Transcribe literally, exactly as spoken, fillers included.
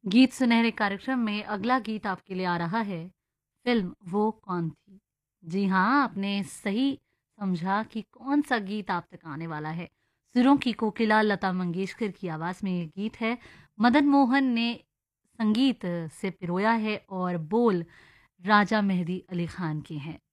गीत सुनहरे कार्यक्रम में अगला गीत आपके लिए आ रहा है, फ़िल्म वो कौन थी? जी हाँ, आपने सही समझा कि कौन-सा गीत आप तक आने वाला है। सुरों की कोकिला लता मंगेशकर की आवाज़ में ये गीत है। मदन मोहन ने संगीत से पिरोया है और बोल राजा मेहदी अली खान के हैं।